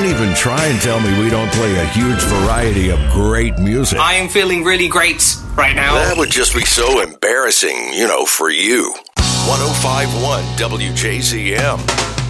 Don't even try and tell me we don't play a huge variety of great music. I am feeling really great right now. That would just be so embarrassing, for you. 105.1 WJZM.